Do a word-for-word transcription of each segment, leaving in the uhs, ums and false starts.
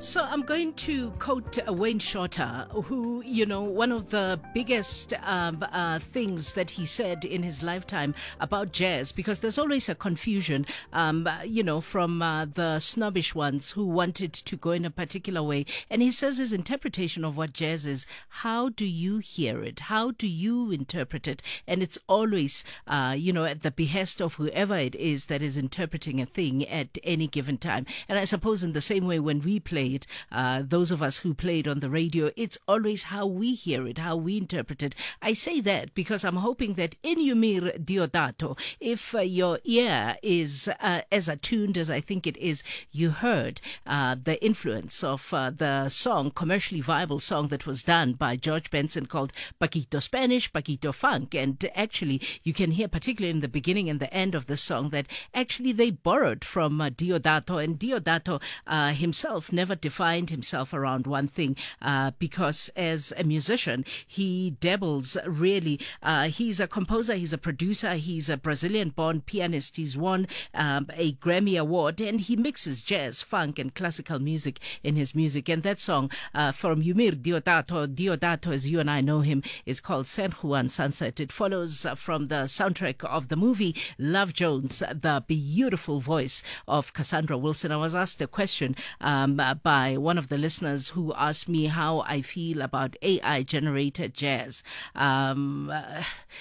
So I'm going to quote uh, Wayne Shorter, who, you know, one of the biggest um, uh, things that he said in his lifetime about jazz, because there's always a confusion, um, uh, you know, from uh, the snobbish ones who wanted to go in a particular way. And he says his interpretation of what jazz is, how do you hear it? How do you interpret it? And it's always, uh, you know, at the behest of whoever it is that is interpreting a thing at any given time. And I suppose in the same way when we play it, uh, those of us who play it on the radio, it's always how we hear it, how we interpret it. I say that because I'm hoping that in Umir Deodato, if uh, your ear is uh, as attuned as I think it is, you heard uh, the influence of uh, the song, commercially viable song that was done by George Benson called Paquito Spanish, Paquito Funk. And actually, you can hear, particularly in the beginning and the end of the song, that actually they borrowed from uh, Deodato. And Deodato uh, himself never defined himself around one thing uh, because as a musician, he dabbles really. Uh, he's a composer, he's a producer, he's a Brazilian-born pianist. He's won um, a Grammy Award, and he mixes jazz, funk, and classical music in his music. And that song uh, from Umir Deodato, Deodato, as you and I know him, is called San Juan Sunset. It follows uh, from the soundtrack of the movie Love Jones, the beautiful voice of Cassandra Wilson. I was asked a question um, uh, by one of the listeners who asked me how I feel about A I-generated jazz. Um, uh,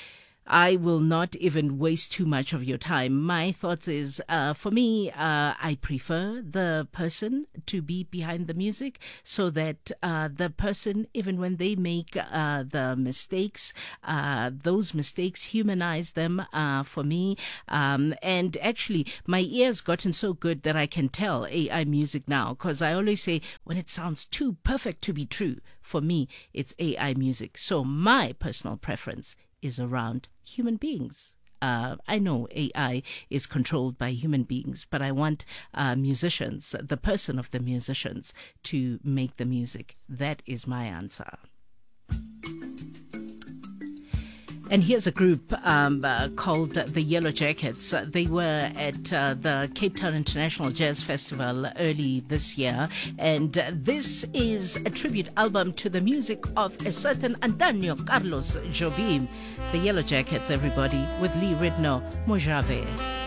I will not even waste too much of your time. My thoughts is, uh, for me, uh, I prefer the person to be behind the music so that uh, the person, even when they make uh, the mistakes, uh, those mistakes humanize them uh, for me. Um, and actually, my ear's gotten so good that I can tell A I music now, because I always say when it sounds too perfect to be true, for me, it's A I music. So my personal preference is around human beings. Uh, I know A I is controlled by human beings, but I want uh, musicians, the person of the musicians, to make the music. That is my answer. And here's a group um, uh, called the Yellow Jackets. Uh, they were at uh, the Cape Town International Jazz Festival early this year. And uh, this is a tribute album to the music of a certain Antonio Carlos Jobim. The Yellow Jackets, everybody, with Lee Ridnour, Mojave.